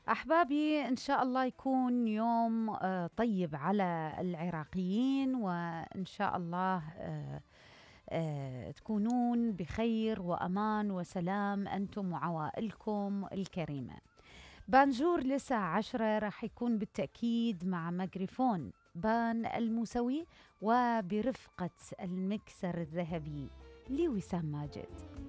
أحبابي، إن شاء الله يكون يوم طيب على العراقيين، وإن شاء الله تكونون بخير وأمان وسلام أنتم وعوائلكم الكريمة. بانجور للساعة 10 راح يكون بالتأكيد مع ميكروفون بان الموسوي وبرفقة المكسر الذهبي لوسام ماجد.